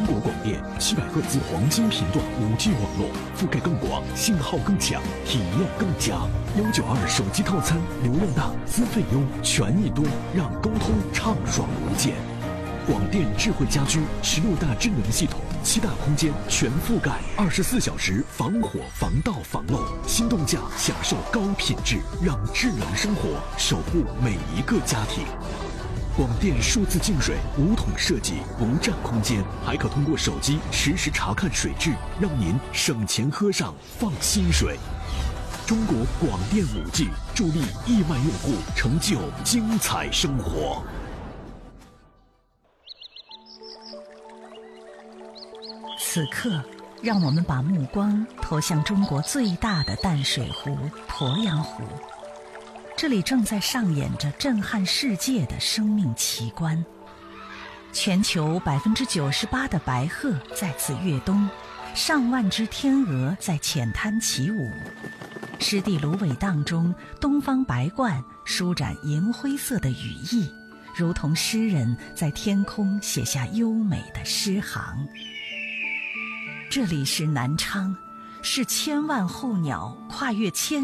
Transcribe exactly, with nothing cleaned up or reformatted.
国广电七百赫兹黄金频段 五 G 网络，覆盖更广，信号更强，体验更佳。幺九二手机套餐，流量大，资费优，权益多，让沟通畅爽无间。广电智慧家居十六大智能系统，七大空间全覆盖，二十四小时防火防盗防漏，心动价享受高品质，让智能生活守护每一个家庭。广电数字净水无桶设计，不占空间，还可通过手机实时查看水质，让您省钱喝上放心水。中国广电 五 G 助力亿万用户成就精彩生活。 此刻，让我们把目光投向中国最大的淡水湖——鄱阳湖。这里正在上演着震撼世界的生命奇观。全球百分之九十八的白鹤在此跃冬，上万只天鹅在浅滩起舞。湿地芦苇荡中，东方白鹳舒展银灰色的羽翼，如同诗人在天空写下优美的诗行。这里是南昌，是千万候鸟跨越千